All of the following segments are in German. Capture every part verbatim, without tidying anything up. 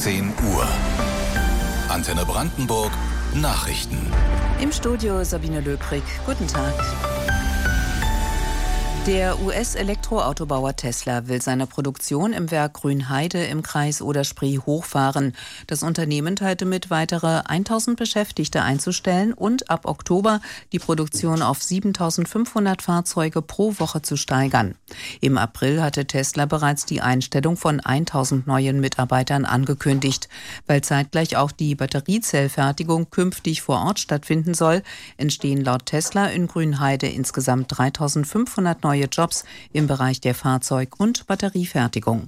zehn Uhr. Antenne Brandenburg Nachrichten. Im Studio Sabine Löbrig. Guten Tag. Der U S-Elektroautobauer Tesla will seine Produktion im Werk Grünheide im Kreis Oder-Spree hochfahren. Das Unternehmen teilte mit, weitere tausend Beschäftigte einzustellen und ab Oktober die Produktion auf siebentausendfünfhundert Fahrzeuge pro Woche zu steigern. Im April hatte Tesla bereits die Einstellung von tausend neuen Mitarbeitern angekündigt. Weil zeitgleich auch die Batteriezellfertigung künftig vor Ort stattfinden soll, entstehen laut Tesla in Grünheide insgesamt dreitausendfünfhundert neue Jobs im Bereich der Fahrzeug- und Batteriefertigung.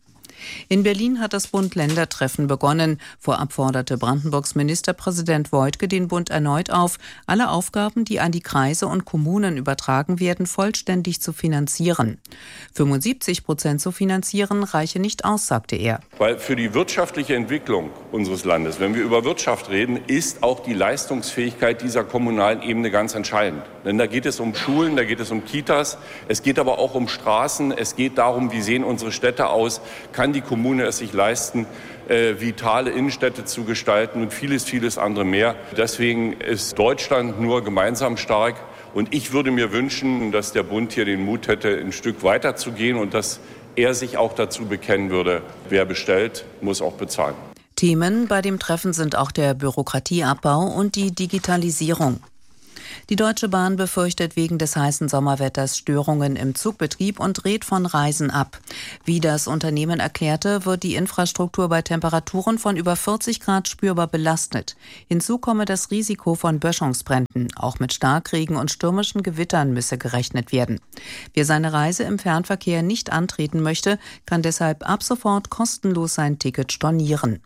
In Berlin hat das Bund-Länder-Treffen begonnen. Vorab forderte Brandenburgs Ministerpräsident Woidke den Bund erneut auf, alle Aufgaben, die an die Kreise und Kommunen übertragen werden, vollständig zu finanzieren. fünfundsiebzig Prozent zu finanzieren reiche nicht aus, sagte er. Weil für die wirtschaftliche Entwicklung unseres Landes, wenn wir über Wirtschaft reden, ist auch die Leistungsfähigkeit dieser kommunalen Ebene ganz entscheidend. Denn da geht es um Schulen, da geht es um Kitas, es geht aber auch um Straßen, es geht darum, wie sehen unsere Städte aus, kann die Kommune es sich leisten, äh, vitale Innenstädte zu gestalten und vieles, vieles andere mehr. Deswegen ist Deutschland nur gemeinsam stark. Und ich würde mir wünschen, dass der Bund hier den Mut hätte, ein Stück weiter zu gehen und dass er sich auch dazu bekennen würde, wer bestellt, muss auch bezahlen. Themen bei dem Treffen sind auch der Bürokratieabbau und die Digitalisierung. Die Deutsche Bahn befürchtet wegen des heißen Sommerwetters Störungen im Zugbetrieb und rät von Reisen ab. Wie das Unternehmen erklärte, wird die Infrastruktur bei Temperaturen von über vierzig Grad spürbar belastet. Hinzu komme das Risiko von Böschungsbränden. Auch mit Starkregen und stürmischen Gewittern müsse gerechnet werden. Wer seine Reise im Fernverkehr nicht antreten möchte, kann deshalb ab sofort kostenlos sein Ticket stornieren.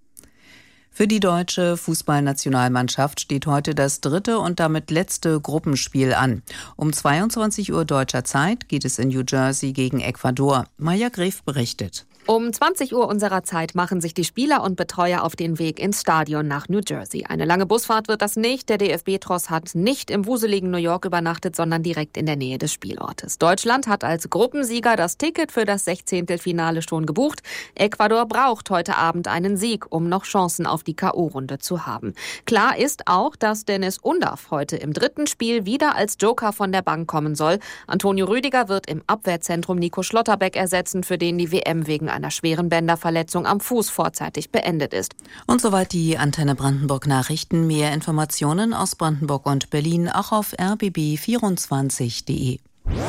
Für die deutsche Fußballnationalmannschaft steht heute das dritte und damit letzte Gruppenspiel an. Um zweiundzwanzig Uhr deutscher Zeit geht es in New Jersey gegen Ecuador. Maja Gref berichtet. Um zwanzig Uhr unserer Zeit machen sich die Spieler und Betreuer auf den Weg ins Stadion nach New Jersey. Eine lange Busfahrt wird das nicht. Der D F B-Tross hat nicht im wuseligen New York übernachtet, sondern direkt in der Nähe des Spielortes. Deutschland hat als Gruppensieger das Ticket für das Sechzehntelfinale schon gebucht. Ecuador braucht heute Abend einen Sieg, um noch Chancen auf die K O-Runde zu haben. Klar ist auch, dass Dennis Undav heute im dritten Spiel wieder als Joker von der Bank kommen soll. Antonio Rüdiger wird im Abwehrzentrum Nico Schlotterbeck ersetzen, für den die W M wegen einer schweren Bänderverletzung am Fuß vorzeitig beendet ist. Und soweit die Antenne Brandenburg Nachrichten. Mehr Informationen aus Brandenburg und Berlin auch auf r b b vierundzwanzig punkt d e.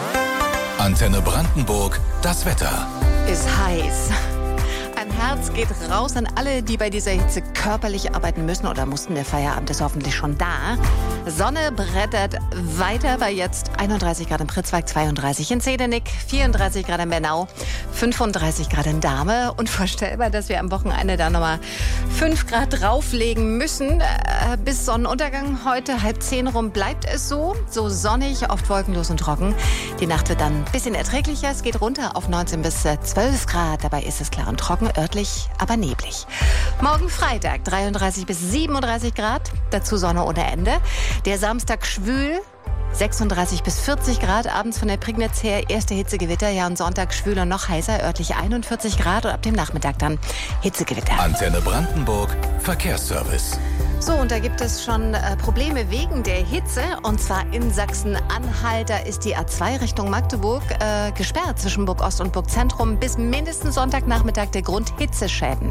Antenne Brandenburg, das Wetter. Ist heiß. Ein Herz geht raus an alle, die bei dieser Hitze körperlich arbeiten müssen oder mussten. Der Feierabend ist hoffentlich schon da. Sonne brettert weiter bei jetzt einunddreißig Grad in Pritzwalk, zweiunddreißig in Zedernick, vierunddreißig Grad in Bernau, fünfunddreißig Grad in Dahme. Unvorstellbar, dass wir am Wochenende da nochmal fünf Grad drauflegen müssen. Äh, bis Sonnenuntergang heute, halb zehn rum, bleibt es so. So sonnig, oft wolkenlos und trocken. Die Nacht wird dann ein bisschen erträglicher. Es geht runter auf neunzehn bis zwölf Grad. Dabei ist es klar und trocken. Örtlich, aber neblig. Morgen Freitag dreiunddreißig bis siebenunddreißig Grad, dazu Sonne ohne Ende. Der Samstag schwül, sechsunddreißig bis vierzig Grad, abends von der Prignitz her erste Hitzegewitter. Ja, und Sonntag schwül und noch heißer, örtlich einundvierzig Grad und ab dem Nachmittag dann Hitzegewitter. Antenne Brandenburg, Verkehrsservice. So, und da gibt es schon äh, Probleme wegen der Hitze. Und zwar in Sachsen-Anhalt. Da ist die A zwei Richtung Magdeburg äh, gesperrt zwischen Burg Ost und Burg Zentrum bis mindestens Sonntagnachmittag der Grund Hitzeschäden.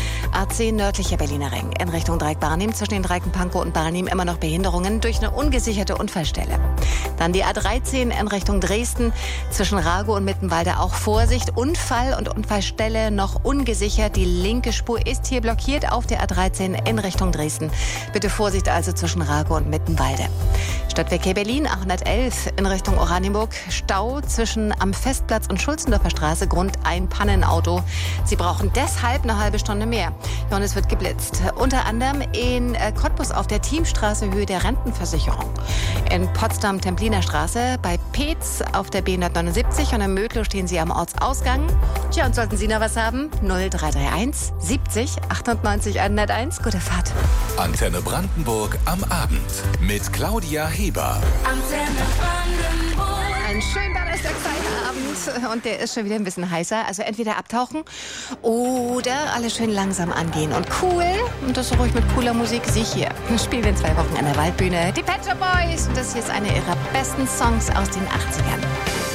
A zehn nördlicher Berliner Ring in Richtung Dreieck Barnim zwischen den Dreiken Pankow und Barnim immer noch Behinderungen durch eine ungesicherte Unfallstelle. Dann die A dreizehn in Richtung Dresden zwischen Rago und Mittenwalde auch Vorsicht. Unfall und Unfallstelle noch ungesichert. Die linke Spur ist hier blockiert auf der A dreizehn in Richtung Dresden. Bitte Vorsicht also zwischen Rago und Mittenwalde. Stadtverkehr Berlin achthundertelf in Richtung Oranienburg. Stau zwischen am Festplatz und Schulzendorfer Straße. Grund ein Pannenauto. Sie brauchen deshalb eine halbe Stunde mehr. Ja, und es wird geblitzt. Unter anderem in Cottbus auf der Teamstraße Höhe der Rentenversicherung. In Potsdam Templiner Straße bei Peetz auf der B hundertneunundsiebzig und in Mödlow stehen Sie am Ortsausgang. Tja, und sollten Sie noch was haben? null drei drei eins siebzig achtundneunzig hunderteins. Gute Fahrt. Antenne Brandenburg am Abend mit Claudia Heber. Antenne Brandenburg. Einen schönen Donnerstag-Feierabend und der ist schon wieder ein bisschen heißer. Also entweder abtauchen oder alles schön langsam angehen. Und cool, und das so ruhig mit cooler Musik, sehe ich hier. Spielen wir in zwei Wochen an der Waldbühne. Die Pet Shop Boys und das hier ist einer ihrer besten Songs aus den achtzigern.